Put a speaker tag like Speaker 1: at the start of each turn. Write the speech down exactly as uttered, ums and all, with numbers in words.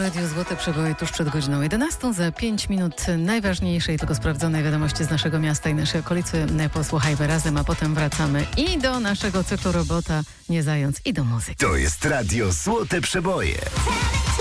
Speaker 1: Radiu Złote Przeboje tuż przed godziną jedenastą. Za pięć minut najważniejsze i tylko sprawdzone wiadomości z naszego miasta i naszej okolicy. Posłuchajmy razem, a potem wracamy i do naszego cyklu Robota, nie zając, i do muzyki.
Speaker 2: To jest Radio Złote Przeboje.